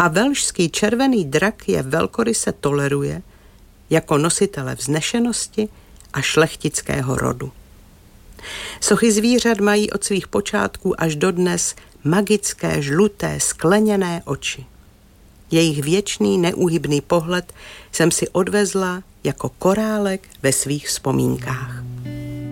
a velšský červený drak je velkoryse toleruje jako nositele vznešenosti a šlechtického rodu. Sochy zvířat mají od svých počátků až dodnes magické, žluté, skleněné oči. Jejich věčný, neúhybný pohled jsem si odvezla jako korálek ve svých vzpomínkách.